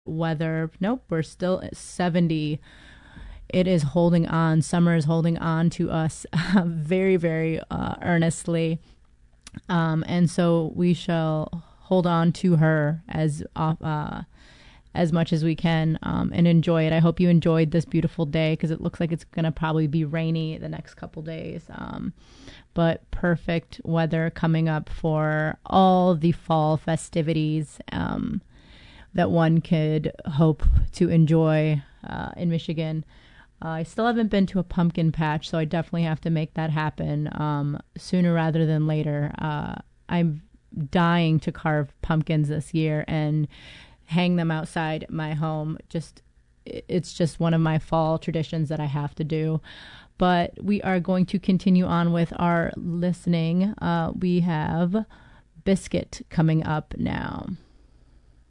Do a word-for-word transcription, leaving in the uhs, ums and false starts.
weather. Nope, we're still at seventy. It is holding on. Summer is holding on to us very, very uh, earnestly. Um, and so we shall hold on to her as uh, as much as we can um, and enjoy it. I hope you enjoyed this beautiful day because it looks like it's going to probably be rainy the next couple days. Um, but perfect weather coming up for all the fall festivities um, that one could hope to enjoy uh, in Michigan. Uh, I still haven't been to a pumpkin patch, so I definitely have to make that happen um, sooner rather than later. Uh, I'm dying to carve pumpkins this year and hang them outside my home. Just it's just one of my fall traditions that I have to do. But we are going to continue on with our listening. Uh, we have Biscuit coming up now.